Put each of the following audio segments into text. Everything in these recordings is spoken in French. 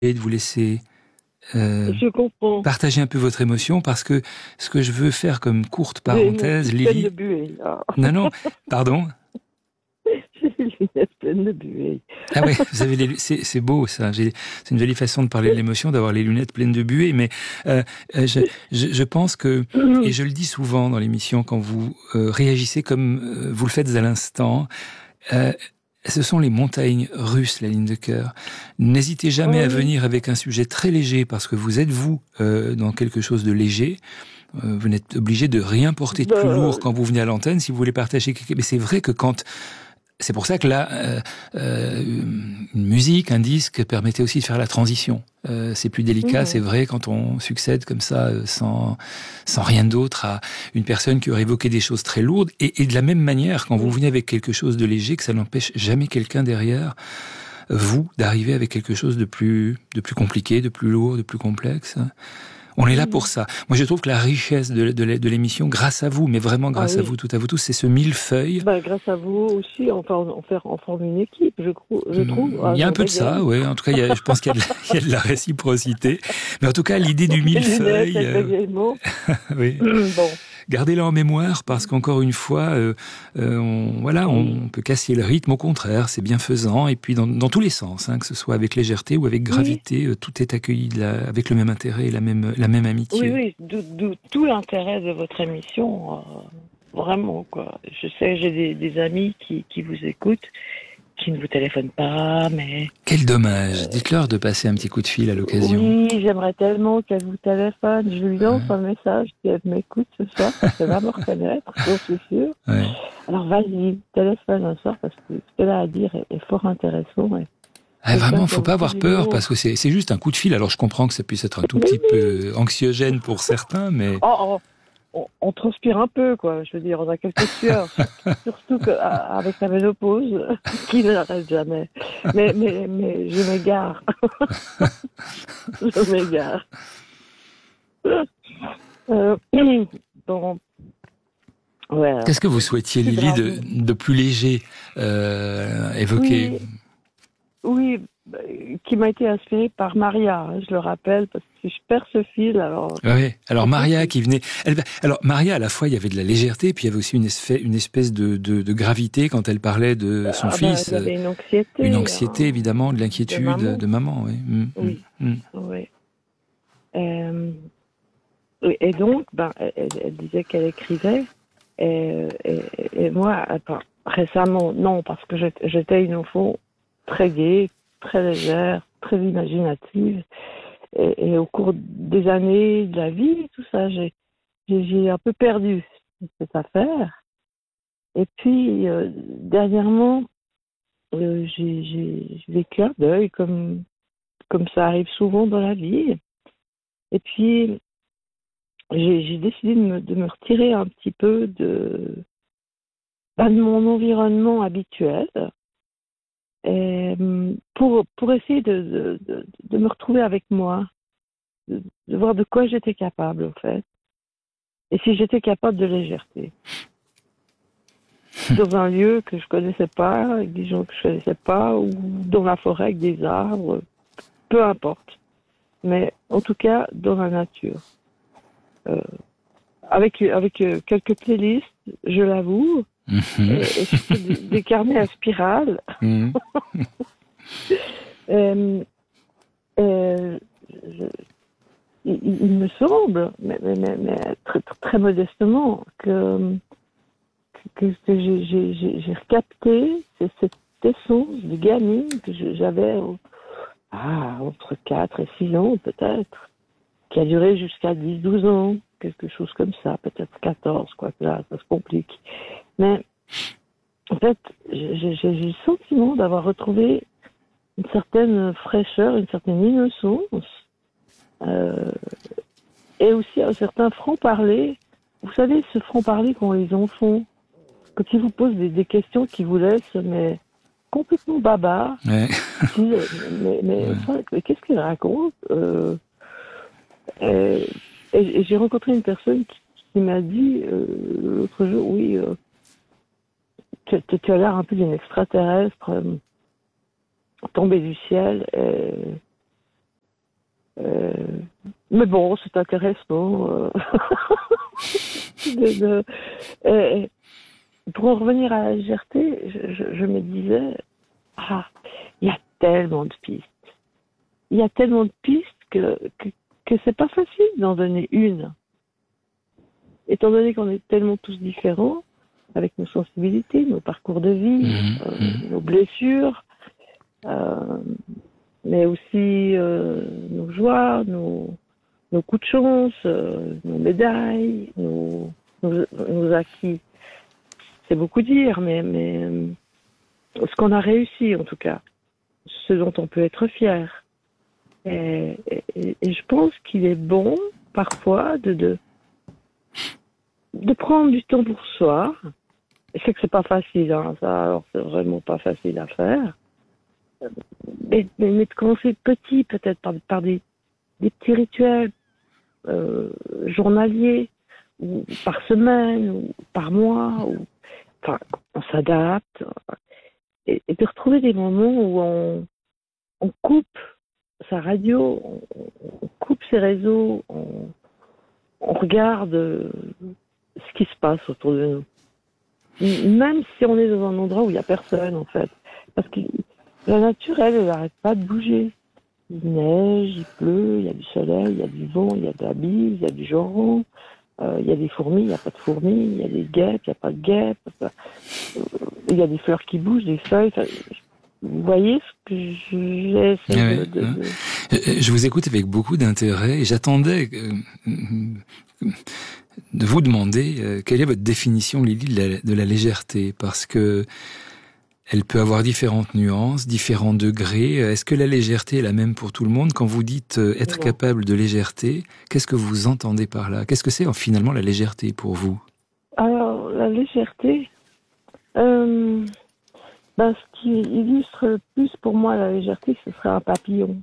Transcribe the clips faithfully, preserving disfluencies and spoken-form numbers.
de vous laisser euh, Je comprends. partager un peu votre émotion, parce que ce que je veux faire comme courte parenthèse, J'ai les Lily... lunettes pleines de buée, là. Non, non, pardon. J'ai les lunettes pleines de buée. Ah ouais, vous avez les... c'est, c'est beau ça. J'ai... C'est une jolie façon de parler de l'émotion, d'avoir les lunettes pleines de buée. Mais euh, je, je, je pense que, et je le dis souvent dans l'émission, quand vous euh, réagissez comme euh, vous le faites à l'instant, euh, ce sont les montagnes russes, la ligne de cœur. N'hésitez jamais Oui. à venir avec un sujet très léger, parce que vous êtes vous euh, dans quelque chose de léger. Euh, vous n'êtes obligé de rien porter de plus Ben, lourd quand vous venez à l'antenne, si vous voulez partager quelque... Mais c'est vrai que quand... C'est pour ça que là, euh, euh, une musique, un disque permettait aussi de faire la transition. Euh, c'est plus délicat, mmh. c'est vrai, quand on succède comme ça, euh, sans, sans rien d'autre, à une personne qui aurait évoqué des choses très lourdes. Et, et de la même manière, quand vous venez avec quelque chose de léger, que ça n'empêche jamais quelqu'un derrière, vous, d'arriver avec quelque chose de plus, de plus compliqué, de plus lourd, de plus complexe. On est là pour ça. Moi, je trouve que la richesse de, de, de l'émission, grâce à vous, mais vraiment grâce ah, à oui. vous, toutes à vous tous, c'est ce millefeuille. Ben, grâce à vous aussi, on, forme, on, fait, on forme une équipe, je, je trouve. Il y a Ah, un peu de ça, oui. En tout cas, il y a, je pense qu'il y a, de la, il y a de la réciprocité. Mais en tout cas, l'idée du millefeuille... Euh... oui. Bon. Gardez-la en mémoire, parce qu'encore une fois, euh, euh, on, voilà, on peut casser le rythme. Au contraire, c'est bienfaisant. Et puis, dans, dans tous les sens, hein, que ce soit avec légèreté ou avec gravité, oui. euh, tout est accueilli de la, avec le même intérêt et la même, la même amitié. Oui, oui, d'où, d'où tout l'intérêt de votre émission. Euh, vraiment, quoi. Je sais, j'ai des, des amis qui, qui vous écoutent, qui ne vous téléphonent pas, mais... Quel dommage. Euh... Dites-leur de passer un petit coup de fil à l'occasion. Oui, j'aimerais tellement qu'elle vous téléphone. Je lui lance ouais. un message, si elle m'écoute ce soir, parce qu'elle va me reconnaître, j'en suis sûre. Ouais. Alors vas-y, téléphone un soir, parce que ce qu'elle a à dire est, est fort intéressant. Et ah, vraiment, faut pas avoir peur, parce que c'est, c'est juste un coup de fil. Alors je comprends que ça puisse être un tout petit peu anxiogène pour certains, mais... Oh, oh. On, on transpire un peu, quoi. Je veux dire, on a quelques sueurs, surtout qu'avec la ménopause, qui n'arrête jamais. Mais, mais, mais je m'égare. je m'égare. Euh, bon. Ouais, qu'est-ce que vous souhaitiez, Lily, de, de plus léger euh, évoquer? Oui, oui, qui m'a été inspirée par Maria, hein, je le rappelle, parce que si je perds ce fil, alors... Oui, alors Maria qui venait... Elle, alors Maria, à la fois, il y avait de la légèreté, puis il y avait aussi une espèce, une espèce de, de, de gravité quand elle parlait de son ah fils. Ben, il y avait une anxiété. Une anxiété, hein, évidemment, de l'inquiétude de maman, de maman oui. Mmh, oui. Mmh. oui. Euh, et donc, ben, elle, elle disait qu'elle écrivait, et, et, et moi, enfin, récemment, non, parce que j'étais une enfant très gaie, très légère, très imaginative. Et, et au cours des années de la vie, tout ça, j'ai, j'ai, j'ai un peu perdu cette affaire. Et puis, euh, dernièrement, euh, j'ai, j'ai vécu un deuil, comme, comme ça arrive souvent dans la vie. Et puis, j'ai, j'ai décidé de me, de me retirer un petit peu de, ben, de mon environnement habituel. Et pour, pour essayer de, de, de, de me retrouver avec moi, de, de voir de quoi j'étais capable, en fait, et si j'étais capable de légèreté. Dans un lieu que je connaissais pas, avec des gens que je connaissais pas, ou dans la forêt avec des arbres, peu importe. Mais en tout cas, dans la nature. Euh, avec avec quelques playlists, je l'avoue, Mmh. et, et des, des carnets à spirale. Mmh. euh, euh, je, il, il me semble, mais, mais, mais, mais très, très modestement, que, que, que j'ai, j'ai, j'ai recapté cette essence de gamine que j'avais ah, entre quatre et six ans peut-être, qui a duré jusqu'à dix douze ans, quelque chose comme ça, peut-être quatorze, quoi, là, ça se complique. Mais en fait, j'ai, j'ai le sentiment d'avoir retrouvé une certaine fraîcheur, une certaine innocence, euh, et aussi un certain franc-parler. Vous savez, ce franc-parler qu'ont les enfants, quand ils vous posent des, des questions qui vous laissent mais complètement baba. Ouais. Mais, mais, mais, ouais. enfin, mais qu'est-ce qu'ils racontent euh, et, et j'ai rencontré une personne qui, qui m'a dit euh, l'autre jour, oui, euh, tu, tu, tu as l'air un peu d'une extraterrestre euh, tombée du ciel. Et, mais bon, c'est intéressant. Euh... de, de... Et pour en revenir à la légèreté, je, je, je me disais, ah, il y a tellement de pistes. Il y a tellement de pistes que, que, que c'est pas facile d'en donner une. Étant donné qu'on est tellement tous différents, avec nos sensibilités, nos parcours de vie, mmh, euh, mmh. nos blessures, euh, mais aussi euh, nos joies, nos, nos coups de chance, euh, nos médailles, nos, nos, nos acquis. C'est beaucoup dire, mais, mais ce qu'on a réussi en tout cas, ce dont on peut être fier. Et, et, et je pense qu'il est bon parfois de, de, de prendre du temps pour soi. Je sais que c'est pas facile, hein, ça, alors c'est vraiment pas facile à faire. Mais, mais, mais de commencer petit, peut-être par, par des, des petits rituels euh, journaliers, ou par semaine, ou par mois, ou enfin, on s'adapte. Et, et de retrouver des moments où on, on coupe sa radio, on, on coupe ses réseaux, on, on regarde ce qui se passe autour de nous. Même si on est dans un endroit où il n'y a personne, en fait. Parce que la nature, elle, elle n'arrête pas de bouger. Il neige, il pleut, il y a du soleil, il y a du vent, il y a de la bise, il y a du joran, euh, il y a des fourmis, il n'y a pas de fourmis, il y a des guêpes, il n'y a pas de guêpes, enfin, euh, il y a des fleurs qui bougent, des feuilles. Enfin, vous voyez ce que j'essaie ah de, de, hein. de... Je vous écoute avec beaucoup d'intérêt et j'attendais de vous demander quelle est votre définition, Lily, de la, de la légèreté, parce que elle peut avoir différentes nuances, différents degrés. Est-ce que la légèreté est la même pour tout le monde? Quand vous dites être Non. capable de légèreté, qu'est-ce que vous entendez par là? Qu'est-ce que c'est finalement la légèreté pour vous? Alors, la légèreté, euh, ben, ce qui illustre le plus pour moi la légèreté, ce serait un papillon.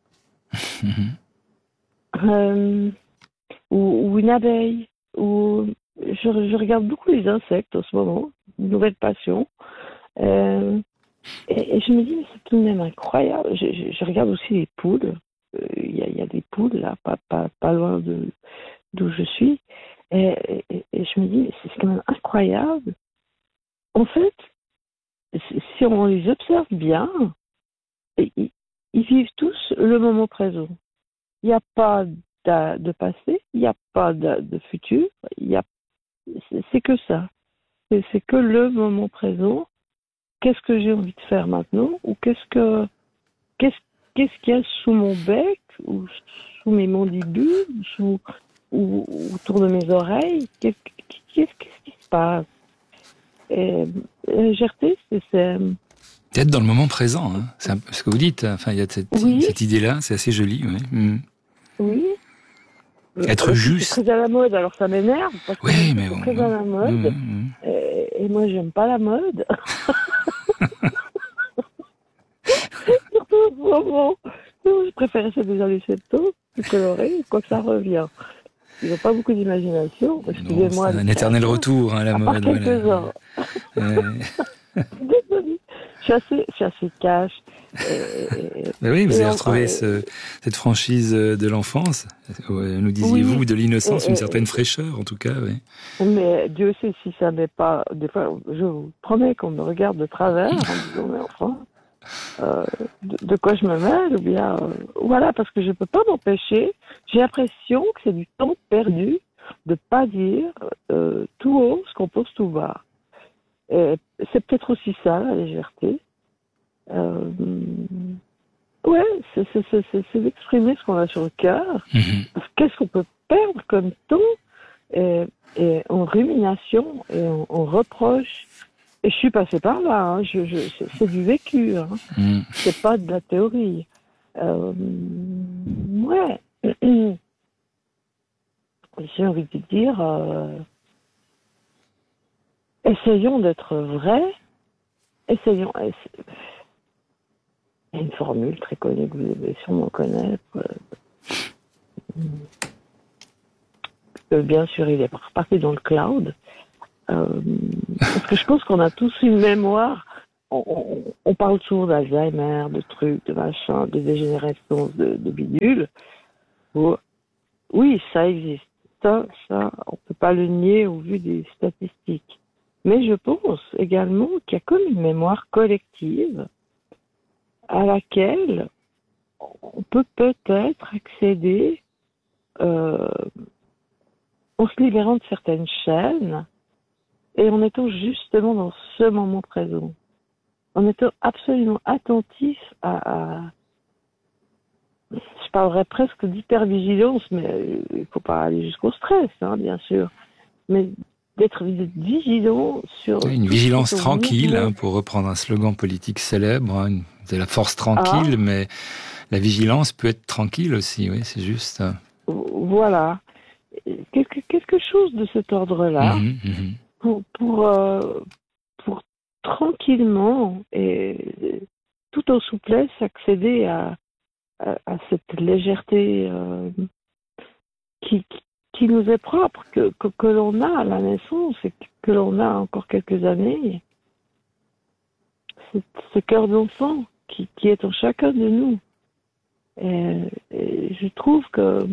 euh, ou, ou une abeille. Ou, je, je regarde beaucoup les insectes en ce moment, une nouvelle passion. Euh, et, et je me dis, mais c'est tout de même incroyable. Je, je, je regarde aussi les poules. Il euh, y, y a des poules, là, pas, pas, pas loin de, d'où je suis. Et, et, et je me dis, mais c'est quand même incroyable. En fait, si on les observe bien, ils, ils vivent tous le moment présent. Il n'y a pas de, de passé, il n'y a pas de, de futur, il y a, c'est, c'est que ça. C'est, c'est que le moment présent. Qu'est-ce que j'ai envie de faire maintenant? Ou qu'est-ce que qu'est-ce, qu'est-ce qu'il y a sous mon bec, ou sous mes mandibules, sous, ou, ou autour de mes oreilles? Qu'est-ce, qu'est-ce, qu'est-ce qui se passe? Et la légèreté, c'est... c'est D'être dans le moment présent, hein. C'est ce que vous dites. Enfin, il y a cette, oui. cette idée-là, c'est assez joli. Ouais. Mmh. Oui. Être euh, juste. C'est très à la mode, alors ça m'énerve, parce que oui, c'est mais très bon, à la mode, mmh, mmh. Et, et moi j'aime pas la mode. Surtout en ce moment. Je préfère essayer des années soixante-dix, plus coloré, quoi que ça revient. Ils n'ont pas beaucoup d'imagination. Excusez-moi. Non, c'est un éternel retour, hein, la à mode. Part quelques-uns. Voilà. Désolée. Je suis assez, je suis assez cash. Et, ben oui, vous avez enfin, retrouvé et, ce, cette franchise de l'enfance. Nous disiez-vous, oui, de l'innocence, et, une certaine et, fraîcheur, en tout cas. Oui. Mais Dieu sait si ça n'est pas... Des fois, je vous promets qu'on me regarde de travers en disant, mais enfin, euh, de, de quoi je me mêle, ou bien... Euh, voilà, parce que je ne peux pas m'empêcher. J'ai l'impression que c'est du temps perdu de ne pas dire euh, tout haut ce qu'on pense tout bas. Et c'est peut-être aussi ça, la légèreté. Euh, ouais, c'est, c'est, c'est, c'est, c'est d'exprimer ce qu'on a sur le cœur. Mm-hmm. Qu'est-ce qu'on peut perdre comme temps et, et en rumination et en, en reproche. Et je suis passée par là, hein. je, je, c'est, c'est du vécu, hein. Mm. C'est pas de la théorie. Euh, ouais. J'ai envie de dire... Euh, essayons d'être vrais. Essayons. Essa... Il y a une formule très connue que vous devez sûrement connaître. Euh, bien sûr, il est reparti dans le cloud. Euh, parce que je pense qu'on a tous une mémoire. On, on, on parle souvent d'Alzheimer, de trucs, de machin, de dégénérescence, de, de bidule. Où oui, ça existe. Ça, ça, on peut pas le nier au vu des statistiques. Mais je pense également qu'il y a comme une mémoire collective à laquelle on peut peut-être accéder euh, en se libérant de certaines chaînes et en étant justement dans ce moment présent. En étant absolument attentif à... à je parlerais presque d'hypervigilance, mais il ne faut pas aller jusqu'au stress, hein, bien sûr. Mais d'être vigilant sur... Une vigilance tranquille, hein, pour reprendre un slogan politique célèbre, hein, c'est la force tranquille, ah. mais la vigilance peut être tranquille aussi, oui, c'est juste. Voilà. Quelque, quelque chose de cet ordre-là, mmh, mmh. pour, pour, euh, pour tranquillement et tout en souplesse accéder à, à, à cette légèreté euh, qui, qui nous est propre, que, que, que l'on a à la naissance et que, que l'on a encore quelques années. C'est ce cœur d'enfant qui, qui est en chacun de nous. Et, et je trouve que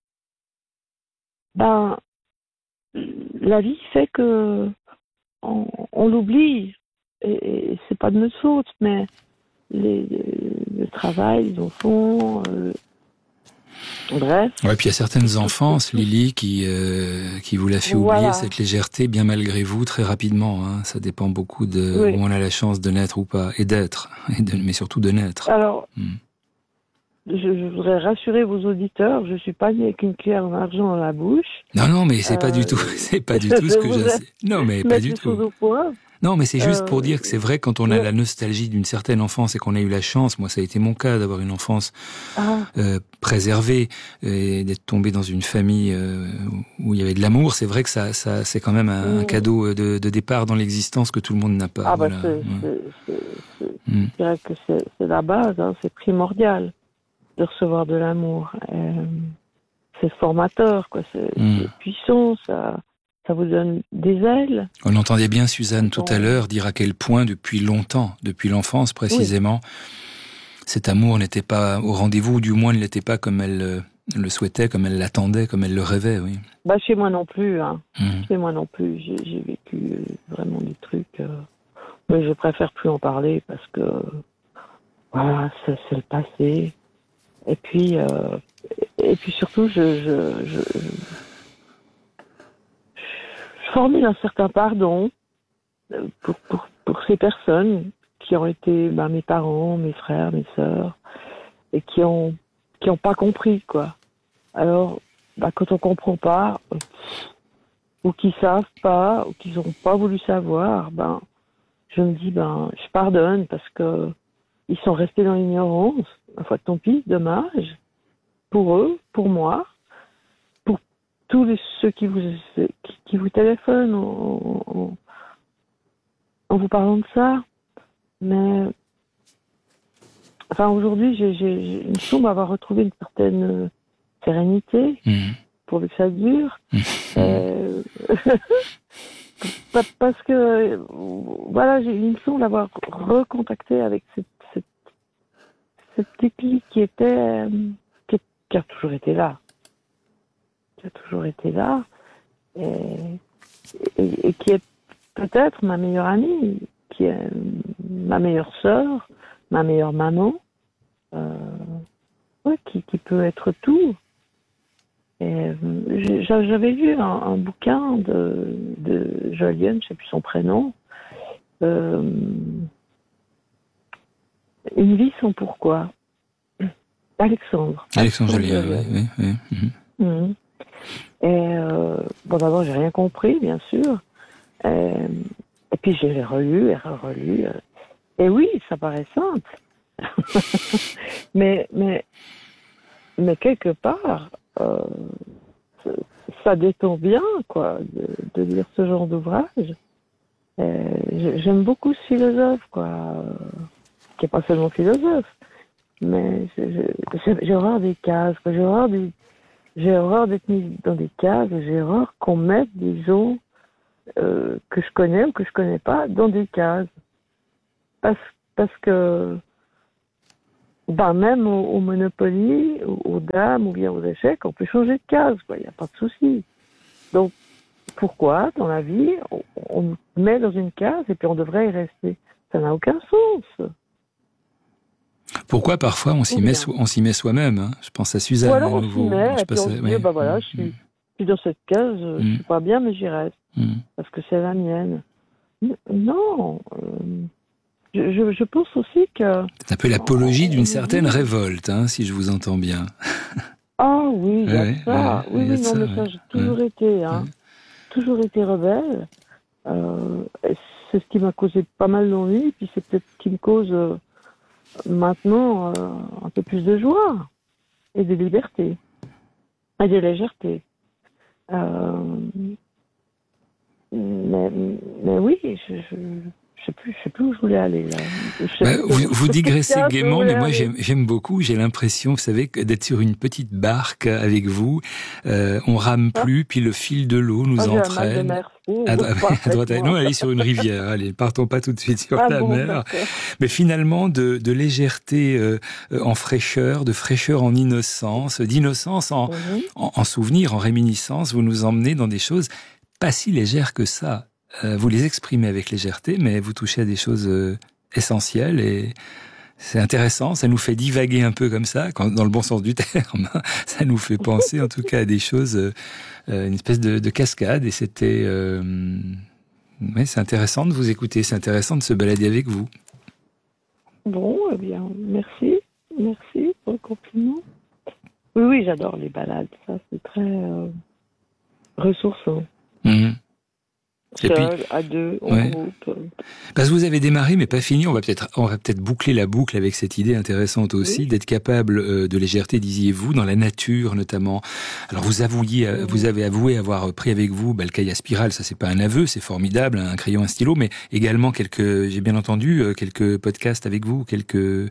ben, la vie fait que on, on l'oublie. Et, et c'est pas de notre faute, mais les, le travail, les enfants, euh, bref. Ouais, puis il y a certaines enfances, Lily, qui euh, qui vous l'a fait oublier, voilà. Cette légèreté, bien malgré vous, très rapidement. Hein. Ça dépend beaucoup de oui. où on a la chance de naître ou pas, et d'être, et de, mais surtout de naître. Alors, hmm. je, je voudrais rassurer vos auditeurs, je suis pas née avec une cuillère d'argent dans la bouche. Non, non, mais c'est euh, pas du tout, c'est pas du tout ce que j'ai. Non, mais pas du tout. Non, mais c'est juste euh, pour dire que c'est vrai, quand on a ouais. la nostalgie d'une certaine enfance et qu'on a eu la chance, moi ça a été mon cas, d'avoir une enfance ah. euh, préservée et d'être tombé dans une famille euh, où il y avait de l'amour, c'est vrai que ça, ça c'est quand même un, mmh. un cadeau de, de départ dans l'existence que tout le monde n'a pas. Ah bah voilà. c'est, ouais. c'est, c'est, c'est, mmh. je dirais que c'est, c'est la base, hein, c'est primordial de recevoir de l'amour. Euh, c'est formateur, quoi, c'est, mmh. c'est puissant, ça... Ça vous donne des ailes. On entendait bien Suzanne tout à l'heure dire à quel point, depuis longtemps, depuis l'enfance précisément, oui. cet amour n'était pas au rendez-vous, ou du moins ne l'était pas comme elle le souhaitait, comme elle l'attendait, comme elle le rêvait, oui. Bah chez moi non plus, hein. Mmh. Chez moi non plus, j'ai, j'ai vécu vraiment des trucs, euh... mais je préfère plus en parler parce que voilà, c'est, c'est le passé. Et puis, euh... et puis surtout, je, je, je... Je formule un certain pardon pour, pour, pour ces personnes qui ont été bah, mes parents, mes frères, mes sœurs, et qui ont qui ont pas compris, quoi. Alors, bah, quand on comprend pas, ou qu'ils savent pas, ou qu'ils ont pas voulu savoir, ben, je me dis, ben, je pardonne parce que ils sont restés dans l'ignorance. Ma foi, tant pis, dommage. Pour eux, pour moi. Tous les, ceux qui vous, qui, qui vous téléphonent en, en, en vous parlant de ça. Mais, enfin, aujourd'hui, j'ai, j'ai, il me semble avoir retrouvé une certaine sérénité, mmh. pourvu que ça dure. Mmh. Euh, parce que, voilà, j'ai, il me semble avoir recontacté avec cette, cette, cette petite fille qui était, qui, qui a toujours été là. qui a toujours été là et, et, et qui est peut-être ma meilleure amie, qui est ma meilleure sœur, ma meilleure maman, euh, ouais, qui, qui peut être tout. Et j'avais lu un, un bouquin de, de Jolienne, je sais plus son prénom, euh, Une vie sans pourquoi. Alexandre. Alexandre Jolienne, oui, oui, oui. Mm-hmm. Mmh. Et euh, bon, d'abord, j'ai rien compris, bien sûr. Et, et puis, je l'ai relu et relu. Et oui, ça paraît simple. mais, mais, mais quelque part, euh, ça détend bien, quoi, de, de lire ce genre d'ouvrage. Et j'aime beaucoup ce philosophe, quoi, qui n'est pas seulement philosophe. Mais j'ai horreur des cases, quoi. J'ai horreur des... J'ai horreur d'être mise dans des cases, j'ai horreur qu'on mette des gens euh, que je connais ou que je connais pas dans des cases. Parce, parce que Ben, même au, au Monopoly, aux, aux dames ou bien aux échecs, on peut changer de case, quoi. Il n'y a pas de souci. Donc, pourquoi, dans la vie, on, on nous met dans une case et puis on devrait y rester? Ça n'a aucun sens. Pourquoi parfois on s'y met, so- on s'y met soi-même, hein. Je pense à Suzanne Voilà, à on nouveau. s'y met, Je et puis passe on à- se dit, ouais. bah voilà, je suis, Mm. je suis dans cette case, je Mm. suis pas bien, mais j'y reste, Mm. parce que c'est la mienne. N- Non, euh, je, je, je pense aussi que... C'est un peu l'apologie d'une on- certaine révolte, hein, si je vous entends bien. Ah oui, il y a Ouais, de ça. ouais, Oui, il y a oui, de non, ça, mais ouais. ça, j'ai toujours Ouais. été, hein. Ouais. Toujours été rebelle. Euh, et c'est ce qui m'a causé pas mal d'envie, puis c'est peut-être ce qui me cause euh, maintenant euh, un peu plus de joie et de liberté et de légèreté. Euh, mais, mais oui, je, je, je sais plus, je sais plus où je voulais aller là. Je sais Bah, plus vous, vous digressez où je gaiement, mais voulais moi aller. j'aime, j'aime beaucoup. J'ai l'impression, vous savez, que d'être sur une petite barque avec vous. Euh, on rame Ah, plus, puis le fil de l'eau nous ah, j'ai un mal de entraîne. mer fou, À, dro- à droite, à... parfaitement. non, allez sur une rivière. Allez, partons pas tout de suite sur Ah la bon, mer. d'accord. Mais finalement, de, de légèreté euh, en fraîcheur, de fraîcheur en innocence, d'innocence en, Mhm. en, en souvenir, en réminiscence, vous nous emmenez dans des choses pas si légères que ça. Euh, vous les exprimez avec légèreté, mais vous touchez à des choses euh, essentielles et c'est intéressant. Ça nous fait divaguer un peu comme ça, quand, dans le bon sens du terme. Ça nous fait penser, en tout cas, à des choses, euh, une espèce de, de cascade. Et c'était, euh, ouais, c'est intéressant de vous écouter. C'est intéressant de se balader avec vous. Bon, eh bien, merci. Merci pour le compliment. Oui, oui, j'adore les balades. Ça, c'est très euh, ressourçant. Mmh. Et puis, Seul, à deux, en ouais. groupe. Parce que vous avez démarré, mais pas fini. On va peut-être, on va peut-être boucler la boucle avec cette idée intéressante aussi, Oui. d'être capable euh, de légèreté, disiez-vous, dans la nature notamment. Alors vous avouiez, euh, Mhm. vous avez avoué avoir pris avec vous bah, le cahier à spirale. Ça, c'est pas un aveu, c'est formidable, un crayon, un stylo, mais également quelques, j'ai bien entendu, euh, quelques podcasts avec vous, quelques euh,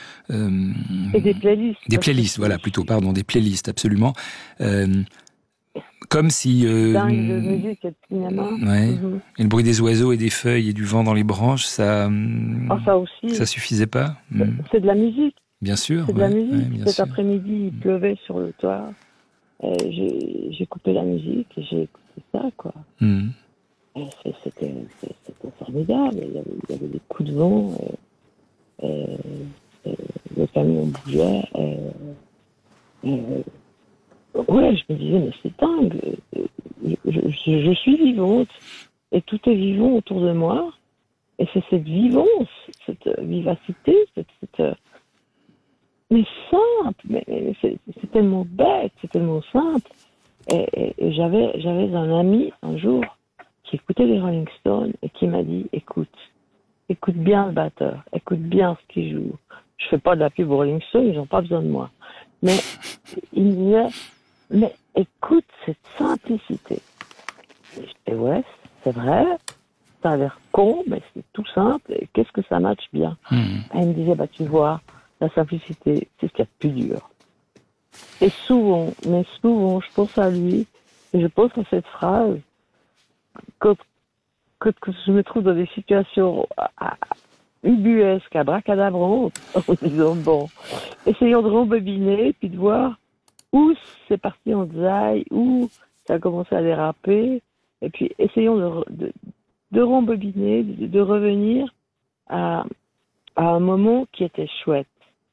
Et des playlists. des parce que playlists, je voilà, suis plutôt, pardon, des playlists, absolument. Euh, Comme si... Euh, dingue de musique et de cinéma. ouais, Mhm. et le bruit des oiseaux et des feuilles et du vent dans les branches, ça... Ah, ça aussi, Ça suffisait pas. c'est Mm. c'est de la musique. Bien sûr. C'est de ouais, la musique. ouais, bien Cet sûr. après-midi, il pleuvait sur le toit. Et J'ai j'ai coupé la musique et j'ai écouté ça, quoi. Mm. Et c'est- C'était c'est- c'était formidable. Il y, avait, il y avait des coups de vent. Et, et, et le camion bougeait. Et, et, ouais, je me disais, mais c'est dingue. Je, je, je suis vivante. Et tout est vivant autour de moi. Et c'est cette vivance, cette vivacité, cette, cette mais simple, mais, mais c'est, c'est tellement bête, c'est tellement simple. Et, et, et j'avais, j'avais un ami un jour qui écoutait les Rolling Stones et qui m'a dit, écoute, écoute bien le batteur, écoute bien ce qu'il joue. Je fais pas de la pub aux Rolling Stones, ils n'ont pas besoin de moi. Mais il me disait, mais écoute cette simplicité. Et ouais, c'est vrai. Ça a l'air con, mais c'est tout simple. Et qu'est-ce que ça matche bien? Mm. Et il me disait, bah, tu vois, la simplicité, c'est ce qu'il y a de plus dur. Et souvent, mais souvent, je pense à lui, et je pense à cette phrase, quand, quand, quand je me trouve dans des situations à, à, ubuesques, abracadabrantes, en disant, bon, essayons de rembobiner, puis de voir où c'est parti en desaille, où ça a commencé à déraper, et puis essayons de, de de rembobiner, de, de revenir à, à un moment qui était chouette.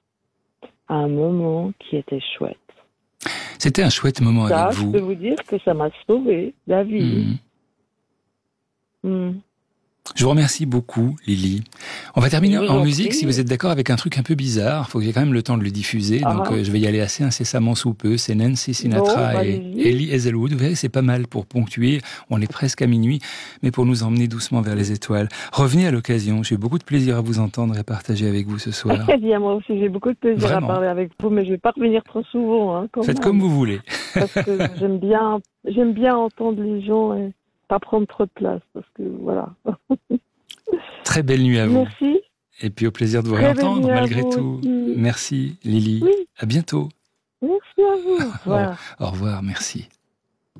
À un moment qui était chouette. C'était un chouette moment Ça, avec je vous. peux vous dire que ça m'a sauvé la vie. Mm. Mm. Je vous remercie beaucoup, Lily. On va terminer Je vous en en musique, prie. si vous êtes d'accord, avec un truc un peu bizarre. Il faut que j'ai quand même le temps de le diffuser, Ah. donc euh, je vais y aller assez incessamment sous peu. C'est Nancy Sinatra Bon, et allez-y. Ellie Hazelwood. Vous verrez, c'est pas mal pour ponctuer. On est presque à minuit, mais pour nous emmener doucement vers les étoiles. Revenez à l'occasion. J'ai eu beaucoup de plaisir à vous entendre et à partager avec vous ce soir. Très bien, moi aussi, j'ai beaucoup de plaisir Vraiment. à parler avec vous, mais je vais pas revenir trop souvent, hein, quand Faites même. comme vous voulez. Parce que j'aime bien, j'aime bien entendre les gens et pas prendre trop de place, parce que voilà. Très belle nuit à vous. Merci. Et puis au plaisir de vous Très belle réentendre nuit à malgré vous tout. aussi. Merci Lily. Oui. À bientôt. Merci à vous. Voilà. Au revoir, merci.